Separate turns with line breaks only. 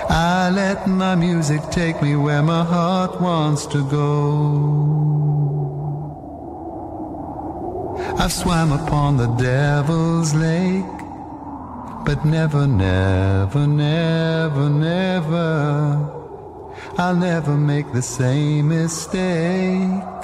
I let my music take me where my heart wants to go. I've swam upon the devil's lake, but never, never, never, never, I'll never make the same mistake.